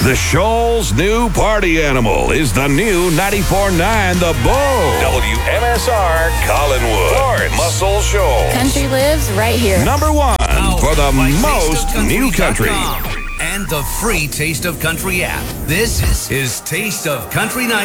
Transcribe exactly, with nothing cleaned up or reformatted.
The Shoal's new party animal is the new ninety-four point nine The Bull. W M S R, Collinwood, Florence, Muscle Shoals. Country lives right here. Number one for the by most new country. taste of country dot com and the free Taste of Country app. This is Taste of Country Night.